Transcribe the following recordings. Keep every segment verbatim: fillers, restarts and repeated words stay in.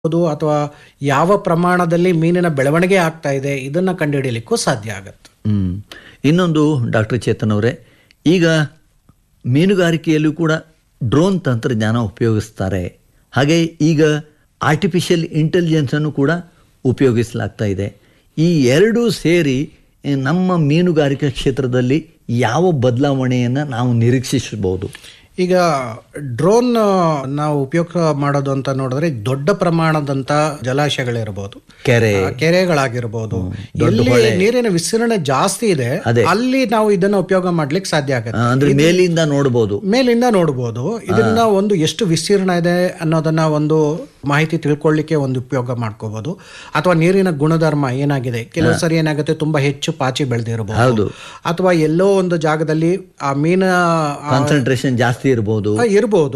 ಅಥವಾ ಯಾವ ಪ್ರಮಾಣದಲ್ಲಿ ಮೀನಿನ ಬೆಳವಣಿಗೆ ಆಗ್ತಾ ಇದೆ ಇದನ್ನು ಕಂಡುಹಿಡಿಯಲಿಕ್ಕೂ ಸಾಧ್ಯ ಆಗುತ್ತೆ. ಹ್ಮ್. ಇನ್ನೊಂದು ಡಾಕ್ಟರ್ ಚೇತನ್ ಅವರೇ, ಈಗ ಮೀನುಗಾರಿಕೆಯಲ್ಲೂ ಕೂಡ ಡ್ರೋನ್ ತಂತ್ರಜ್ಞಾನ ಉಪಯೋಗಿಸ್ತಾರೆ. ಹಾಗೆ ಈಗ ಆರ್ಟಿಫಿಷಿಯಲ್ ಇಂಟೆಲಿಜೆನ್ಸನ್ನು ಕೂಡ ಉಪಯೋಗಿಸಲಾಗ್ತಾ ಇದೆ. ಈ ಎರಡೂ ಸೇರಿ ನಮ್ಮ ಮೀನುಗಾರಿಕೆ ಕ್ಷೇತ್ರದಲ್ಲಿ ಯಾವ ಬದಲಾವಣೆಯನ್ನು ನಾವು ನಿರೀಕ್ಷಿಸಬಹುದು? ಈಗ ಡ್ರೋನ್ ನಾವು ಉಪಯೋಗ ಮಾಡೋದು ಅಂತ ನೋಡಿದ್ರೆ ದೊಡ್ಡ ಪ್ರಮಾಣದಂತ ಜಲಾಶಯಗಳಿರ್ಬೋದು, ಕೆರೆ ಕೆರೆಗಳಾಗಿರ್ಬೋದು, ಎಲ್ಲಿ ನೀರಿನ ವಿಸ್ತೀರ್ಣ ಜಾಸ್ತಿ ಇದೆ ಅಲ್ಲಿ ನಾವು ಇದನ್ನ ಉಪಯೋಗ ಮಾಡ್ಲಿಕ್ಕೆ ಸಾಧ್ಯ ಆಗುತ್ತೆ. ಅಂದ್ರೆ ಮೇಲಿಂದ ನೋಡಬಹುದು ಮೇಲಿಂದ ನೋಡಬಹುದು ಇದರಿಂದ ಒಂದು ಎಷ್ಟು ವಿಸ್ತೀರ್ಣ ಇದೆ ಅನ್ನೋದನ್ನ ಒಂದು ಮಾಹಿತಿ ತಿಳ್ಕೊಳ್ಳಿಕ್ಕೆ ಒಂದು ಉಪಯೋಗ ಮಾಡ್ಕೋಬಹುದು. ಅಥವಾ ನೀರಿನ ಗುಣಧರ್ಮ ಏನಾಗಿದೆ, ಕೆಲವು ಸರಿ ಏನಾಗುತ್ತೆ ತುಂಬಾ ಹೆಚ್ಚು ಪಾಚಿ ಬೆಳೆದಿರಬಹುದು, ಅಥವಾ ಎಲ್ಲೋ ಒಂದು ಜಾಗದಲ್ಲಿ ಆ ಮೀನ ಕಾನ್ಸಂಟ್ರೇಷನ್ ಜಾಸ್ತಿ ಇರಬಹುದು ಇರಬಹುದು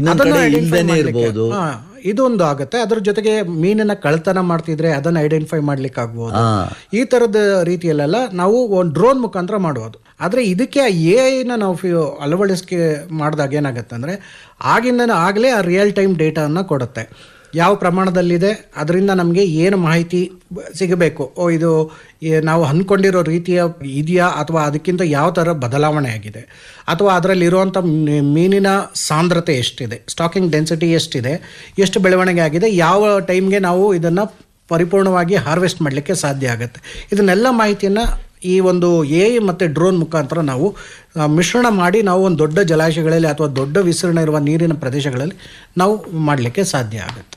ಇರಬಹುದು ಇದೊಂದು ಆಗುತ್ತೆ. ಅದ್ರ ಜೊತೆಗೆ ಮೀನಿನ ಕಳ್ತನ ಮಾಡ್ತಿದ್ರೆ ಅದನ್ನ ಐಡೆಂಟಿಫೈ ಮಾಡ್ಲಿಕ್ಕೆ ಆಗ್ಬಹುದು. ಈ ತರದ ರೀತಿಯಲ್ಲೆಲ್ಲ ನಾವು ಒಂದು ಡ್ರೋನ್ ಮುಖಾಂತರ ಮಾಡುವುದು. ಆದ್ರೆ ಇದಕ್ಕೆ ಎ ಐನ ನಾವು ಅಳವಡಿಕೆ ಮಾಡಿದಾಗ ಏನಾಗುತ್ತೆ ಅಂದ್ರೆ ಆಗಿಂದ ಆಗಲೇ ಆ ರಿಯಲ್ ಟೈಮ್ ಡೇಟಾನ ಕೊಡುತ್ತೆ. ಯಾವ ಪ್ರಮಾಣದಲ್ಲಿದೆ, ಅದರಿಂದ ನಮಗೆ ಏನು ಮಾಹಿತಿ ಸಿಗಬೇಕು, ಓ ಇದು ನಾವು ಅಂದ್ಕೊಂಡಿರೋ ರೀತಿಯ ಇದೆಯಾ ಅಥವಾ ಅದಕ್ಕಿಂತ ಯಾವ ಥರ ಬದಲಾವಣೆ ಆಗಿದೆ, ಅಥವಾ ಅದರಲ್ಲಿರುವಂಥ ಮೀನಿನ ಸಾಂದ್ರತೆ ಎಷ್ಟಿದೆ, ಸ್ಟಾಕಿಂಗ್ ಡೆನ್ಸಿಟಿ ಎಷ್ಟಿದೆ, ಎಷ್ಟು ಬೆಳವಣಿಗೆ ಆಗಿದೆ, ಯಾವ ಟೈಮ್ಗೆ ನಾವು ಇದನ್ನು ಪರಿಪೂರ್ಣವಾಗಿ ಹಾರ್ವೆಸ್ಟ್ ಮಾಡಲಿಕ್ಕೆ ಸಾಧ್ಯ ಆಗುತ್ತೆ. ಇದನ್ನೆಲ್ಲ ಮಾಹಿತಿಯನ್ನು ಈ ಒಂದು ಎ ಐ ಮತ್ತು ಡ್ರೋನ್ ಮುಖಾಂತರ ನಾವು ಮಿಶ್ರಣ ಮಾಡಿ ನಾವು ಒಂದು ದೊಡ್ಡ ಜಲಾಶಯಗಳಲ್ಲಿ ಅಥವಾ ದೊಡ್ಡ ವಿಸ್ತೀರ್ಣ ಇರುವ ನೀರಿನ ಪ್ರದೇಶಗಳಲ್ಲಿ ನಾವು ಮಾಡಲಿಕ್ಕೆ ಸಾಧ್ಯ ಆಗುತ್ತೆ.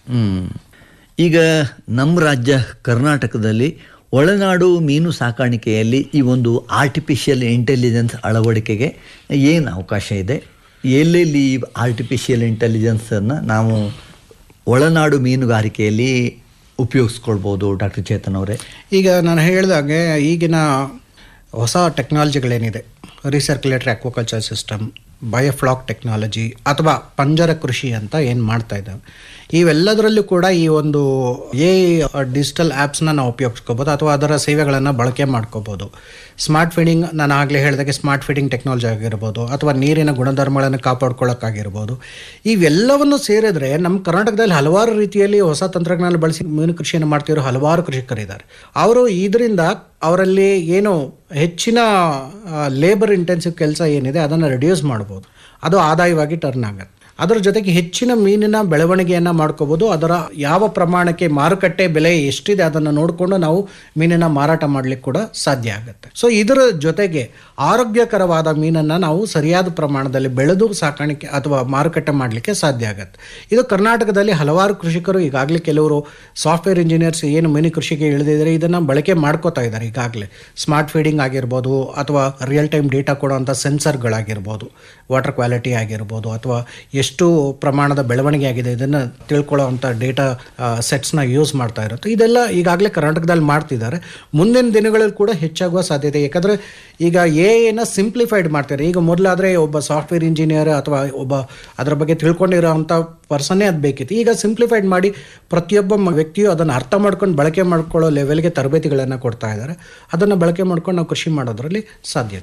ಈಗ ನಮ್ಮ ರಾಜ್ಯ ಕರ್ನಾಟಕದಲ್ಲಿ ಒಳನಾಡು ಮೀನು ಸಾಕಾಣಿಕೆಯಲ್ಲಿ ಈ ಒಂದು ಆರ್ಟಿಫಿಷಿಯಲ್ ಇಂಟೆಲಿಜೆನ್ಸ್ ಅಳವಡಿಕೆಗೆ ಏನು ಅವಕಾಶ ಇದೆ? ಎಲ್ಲೆಲ್ಲಿ ಈ ಆರ್ಟಿಫಿಷಿಯಲ್ ಇಂಟೆಲಿಜೆನ್ಸನ್ನು ನಾವು ಒಳನಾಡು ಮೀನುಗಾರಿಕೆಯಲ್ಲಿ ಉಪಯೋಗಿಸ್ಕೊಳ್ಬೋದು ಡಾಕ್ಟರ್ ಚೇತನ್ ಅವರೇ? ಈಗ ನಾನು ಹೇಳಿದಾಗೆ ಈಗಿನ ಹೊಸ ಟೆಕ್ನಾಲಜಿಗಳೇನಿದೆ, recirculatory aquaculture system, biofloc technology ಅಥವಾ ಪಂಜರ ಕೃಷಿ ಅಂತ ಏನು ಮಾಡ್ತಾ ಇದ್ದಾವೆ, ಇವೆಲ್ಲದರಲ್ಲೂ ಕೂಡ ಈ ಒಂದು ಎ ಡಿಜಿಟಲ್ ಆ್ಯಪ್ಸ್ನ ನಾವು ಉಪಯೋಗಿಸ್ಕೋಬೋದು ಅಥವಾ ಅದರ ಸೇವೆಗಳನ್ನು ಬಳಕೆ ಮಾಡ್ಕೋಬೋದು. ಸ್ಮಾರ್ಟ್ ಫೀಡಿಂಗ್, ನಾನು ಆಗಲೇ ಹೇಳಿದಾಗೆ ಸ್ಮಾರ್ಟ್ ಫೀಡಿಂಗ್ ಟೆಕ್ನಾಲಜಿ ಆಗಿರ್ಬೋದು, ಅಥವಾ ನೀರಿನ ಗುಣಧರ್ಮಗಳನ್ನು ಕಾಪಾಡ್ಕೊಳ್ಳೋಕ್ಕಾಗಿರ್ಬೋದು. ಇವೆಲ್ಲವನ್ನು ಸೇರಿದ್ರೆ ನಮ್ಮ ಕರ್ನಾಟಕದಲ್ಲಿ ಹಲವಾರು ರೀತಿಯಲ್ಲಿ ಹೊಸ ತಂತ್ರಜ್ಞಾನ ಬಳಸಿ ಮೀನು ಕೃಷಿಯನ್ನು ಮಾಡ್ತಿರೋ ಹಲವಾರು ಕೃಷಿಕರಿದ್ದಾರೆ. ಅವರು ಇದರಿಂದ ಅವರಲ್ಲಿ ಏನು ಹೆಚ್ಚಿನ ಲೇಬರ್ ಇಂಟೆನ್ಸಿವ್ ಕೆಲಸ ಏನಿದೆ ಅದನ್ನು ರಿಡ್ಯೂಸ್ ಮಾಡ್ಬೋದು, ಅದು ಆದಾಯವಾಗಿ ಟರ್ನ್ ಆಗುತ್ತೆ. ಅದರ ಜೊತೆಗೆ ಹೆಚ್ಚಿನ ಮೀನಿನ ಬೆಳವಣಿಗೆಯನ್ನು ಮಾಡ್ಕೋಬೋದು. ಅದರ ಯಾವ ಪ್ರಮಾಣಕ್ಕೆ ಮಾರುಕಟ್ಟೆ ಬೆಲೆ ಎಷ್ಟಿದೆ ಅದನ್ನು ನೋಡಿಕೊಂಡು ನಾವು ಮೀನಿನ ಮಾರಾಟ ಮಾಡಲಿಕ್ಕೆ ಕೂಡ ಸಾಧ್ಯ ಆಗುತ್ತೆ. ಸೊ ಇದರ ಜೊತೆಗೆ ಆರೋಗ್ಯಕರವಾದ ಮೀನನ್ನು ನಾವು ಸರಿಯಾದ ಪ್ರಮಾಣದಲ್ಲಿ ಬೆಳೆದು ಸಾಕಾಣಿಕೆ ಅಥವಾ ಮಾರುಕಟ್ಟೆ ಮಾಡಲಿಕ್ಕೆ ಸಾಧ್ಯ ಆಗುತ್ತೆ. ಇದು ಕರ್ನಾಟಕದಲ್ಲಿ ಹಲವಾರು ಕೃಷಿಕರು ಈಗಾಗಲೇ ಕೆಲವರು ಸಾಫ್ಟ್ವೇರ್ ಇಂಜಿನಿಯರ್ಸ್ ಏನು ಮೀನು ಕೃಷಿಗೆ ಇಳಿದಿದ್ದಾರೆ ಇದನ್ನು ಬಳಕೆ ಮಾಡ್ಕೋತಾ ಇದ್ದಾರೆ. ಈಗಾಗಲೇ ಸ್ಮಾರ್ಟ್ ಫೀಡಿಂಗ್ ಆಗಿರ್ಬೋದು, ಅಥವಾ ರಿಯಲ್ ಟೈಮ್ ಡೇಟಾ ಕೊಡುವಂಥ ಸೆನ್ಸರ್ಗಳಾಗಿರ್ಬೋದು, ವಾಟರ್ ಕ್ವಾಲಿಟಿ ಆಗಿರ್ಬೋದು, ಅಥವಾ ಎಷ್ಟು ಪ್ರಮಾಣದ ಬೆಳವಣಿಗೆ ಆಗಿದೆ ಇದನ್ನು ತಿಳ್ಕೊಳ್ಳೋವಂಥ ಡೇಟಾ ಸೆಟ್ಸ್ನ ಯೂಸ್ ಮಾಡ್ತಾ ಇರುತ್ತೆ. ಇದೆಲ್ಲ ಈಗಾಗಲೇ ಕರ್ನಾಟಕದಲ್ಲಿ ಮಾಡ್ತಿದ್ದಾರೆ. ಮುಂದಿನ ದಿನಗಳಲ್ಲಿ ಕೂಡ ಹೆಚ್ಚಾಗುವ ಸಾಧ್ಯತೆ, ಯಾಕಂದರೆ ಈಗ ಎ ಐನ ಸಿಂಪ್ಲಿಫೈಡ್ ಮಾಡ್ತಾರೆ. ಈಗ ಮೊದಲಾದರೆ ಒಬ್ಬ ಸಾಫ್ಟ್ವೇರ್ ಇಂಜಿನಿಯರ್ ಅಥವಾ ಒಬ್ಬ ಅದರ ಬಗ್ಗೆ ತಿಳ್ಕೊಂಡಿರೋವಂಥ ಪರ್ಸನ್ನೇ ಅದು ಬೇಕಿತ್ತು. ಈಗ ಸಿಂಪ್ಲಿಫೈಡ್ ಮಾಡಿ ಪ್ರತಿಯೊಬ್ಬ ವ್ಯಕ್ತಿಯು ಅದನ್ನು ಅರ್ಥ ಮಾಡ್ಕೊಂಡು ಬಳಕೆ ಮಾಡ್ಕೊಳ್ಳೋ ಲೆವೆಲ್ಗೆ ತರಬೇತಿಗಳನ್ನು ಕೊಡ್ತಾ ಇದ್ದಾರೆ. ಅದನ್ನು ಬಳಕೆ ಮಾಡ್ಕೊಂಡು ನಾವು ಕೃಷಿ ಮಾಡೋದ್ರಲ್ಲಿ ಸಾಧ್ಯ.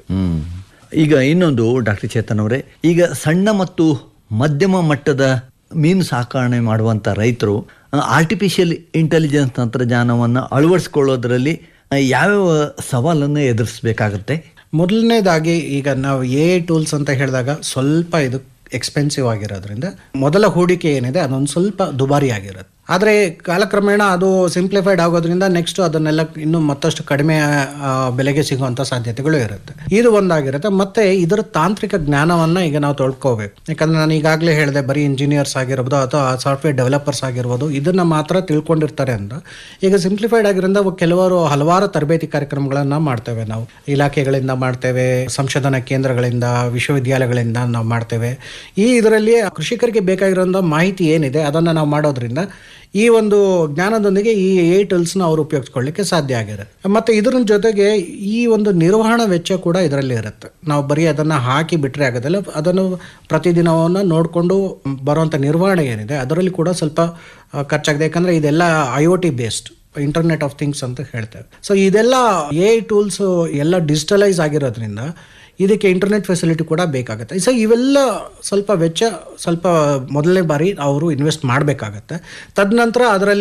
ಈಗ ಇನ್ನೊಂದು ಡಾಕ್ಟರ್ ಚೇತನ್ ಅವರೇ, ಈಗ ಸಣ್ಣ ಮತ್ತು ಮಧ್ಯಮ ಮಟ್ಟದ ಮೀನು ಸಾಕಣೆ ಮಾಡುವಂಥ ರೈತರು ಆರ್ಟಿಫಿಷಿಯಲ್ ಇಂಟೆಲಿಜೆನ್ಸ್ ತಂತ್ರಜ್ಞಾನವನ್ನು ಅಳವಡಿಸ್ಕೊಳ್ಳೋದ್ರಲ್ಲಿ ಯಾವ್ಯಾವ ಸವಾಲನ್ನು ಎದುರಿಸಬೇಕಾಗುತ್ತೆ? ಮೊದಲನೇದಾಗಿ ಈಗ ನಾವು ಎ ಐ ಟೂಲ್ಸ್ ಅಂತ ಹೇಳಿದಾಗ ಸ್ವಲ್ಪ ಇದು ಎಕ್ಸ್ಪೆನ್ಸಿವ್ ಆಗಿರೋದ್ರಿಂದ ಮೊದಲ ಹೂಡಿಕೆ ಏನಿದೆ ಅದೊಂದು ಸ್ವಲ್ಪ ದುಬಾರಿ ಆಗಿರುತ್ತೆ. ಆದರೆ ಕಾಲಕ್ರಮೇಣ ಅದು ಸಿಂಪ್ಲಿಫೈಡ್ ಆಗೋದ್ರಿಂದ ನೆಕ್ಸ್ಟ್ ಅದನ್ನೆಲ್ಲ ಇನ್ನೂ ಮತ್ತಷ್ಟು ಕಡಿಮೆ ಬೆಲೆಗೆ ಸಿಗುವಂಥ ಸಾಧ್ಯತೆಗಳು ಇರುತ್ತೆ. ಇದು ಒಂದಾಗಿರುತ್ತೆ. ಮತ್ತು ಇದರ ತಾಂತ್ರಿಕ ಜ್ಞಾನವನ್ನು ಈಗ ನಾವು ತೊಳ್ಕೋಬೇಕು. ಯಾಕಂದರೆ ನಾನು ಈಗಾಗಲೇ ಹೇಳಿದೆ, ಬರೀ ಇಂಜಿನಿಯರ್ಸ್ ಆಗಿರ್ಬೋದು ಅಥವಾ ಸಾಫ್ಟ್ವೇರ್ ಡೆವಲಪರ್ಸ್ ಆಗಿರ್ಬೋದು ಇದನ್ನು ಮಾತ್ರ ತಿಳ್ಕೊಂಡಿರ್ತಾರೆ ಅಂತ. ಈಗ ಸಿಂಪ್ಲಿಫೈಡ್ ಆಗಿರೋದ್ರಿಂದ ಕೆಲವರು ಹಲವಾರು ತರಬೇತಿ ಕಾರ್ಯಕ್ರಮಗಳನ್ನು ಮಾಡ್ತೇವೆ. ನಾವು ಇಲಾಖೆಗಳಿಂದ ಮಾಡ್ತೇವೆ, ಸಂಶೋಧನಾ ಕೇಂದ್ರಗಳಿಂದ, ವಿಶ್ವವಿದ್ಯಾಲಯಗಳಿಂದ ನಾವು ಮಾಡ್ತೇವೆ. ಈ ಇದರಲ್ಲಿ ಕೃಷಿಕರಿಗೆ ಬೇಕಾಗಿರೋಂಥ ಮಾಹಿತಿ ಏನಿದೆ ಅದನ್ನು ನಾವು ಮಾಡೋದ್ರಿಂದ ಈ ಒಂದು ಜ್ಞಾನದೊಂದಿಗೆ ಈ ಎ ಟೂಲ್ಸ್ನ ಅವರು ಉಪಯೋಗಿಸ್ಕೊಳ್ಳಿಕ್ಕೆ ಸಾಧ್ಯ ಆಗಿರುತ್ತೆ. ಮತ್ತು ಇದರ ಜೊತೆಗೆ ಈ ಒಂದು ನಿರ್ವಹಣಾ ವೆಚ್ಚ ಕೂಡ ಇದರಲ್ಲಿ ಇರುತ್ತೆ. ನಾವು ಬರೀ ಅದನ್ನು ಹಾಕಿ ಬಿಟ್ಟರೆ ಆಗೋದಿಲ್ಲ, ಅದನ್ನು ಪ್ರತಿದಿನವನ್ನು ನೋಡಿಕೊಂಡು ಬರುವಂಥ ನಿರ್ವಹಣೆ ಏನಿದೆ ಅದರಲ್ಲಿ ಕೂಡ ಸ್ವಲ್ಪ ಖರ್ಚಾಗಿದೆ. ಯಾಕಂದರೆ ಇದೆಲ್ಲ I O T based, internet of things ಅಂತ ಹೇಳ್ತೇವೆ. ಸೊ ಇದೆಲ್ಲ ಎ ಐ ಟೂಲ್ಸು ಎಲ್ಲ ಡಿಜಿಟಲೈಸ್ ಆಗಿರೋದ್ರಿಂದ ಇದಕ್ಕೆ ಇಂಟರ್ನೆಟ್ ಫೆಸಿಲಿಟಿ ಕೂಡ ಬೇಕಾಗುತ್ತೆ. ಸೊ ಇವೆಲ್ಲ ಸ್ವಲ್ಪ ವೆಚ್ಚ ಸ್ವಲ್ಪ ಮೊದಲನೇ ಬಾರಿ ಅವರು ಇನ್ವೆಸ್ಟ್ ಮಾಡಬೇಕಾಗತ್ತೆ. ತದನಂತರ ಅದರಲ್ಲಿ